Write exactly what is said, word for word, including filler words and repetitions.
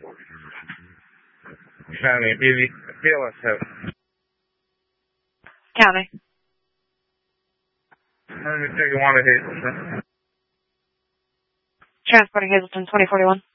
County, B L S seven. County. Let me take one of Hazelton. Transporting Hazelton twenty forty-one.